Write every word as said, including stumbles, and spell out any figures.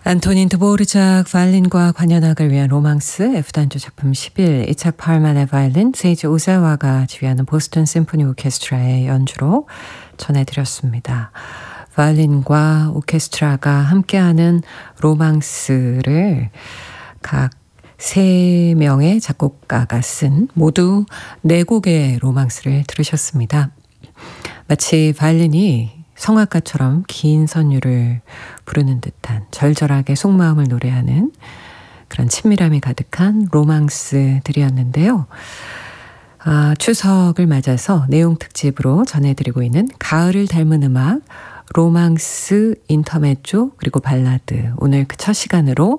안토닌 드보르작 바이올린과 관현악을 위한 로망스 F단조 작품 십일 이착 팔만의 바이올린 세이지 오사와가 지휘하는 보스턴 심포니 오케스트라의 연주로 전해드렸습니다. 바이올린과 오케스트라가 함께하는 로망스를 각 세 명의 작곡가가 쓴 모두 네 곡의 로망스를 들으셨습니다. 마치 바이올린이 성악가처럼 긴 선율을 부르는 듯한 절절하게 속마음을 노래하는 그런 친밀함이 가득한 로망스들이었는데요. 아, 추석을 맞아서 내용 특집으로 전해드리고 있는 가을을 닮은 음악, 로망스, 인터메조, 그리고 발라드. 오늘 그 첫 시간으로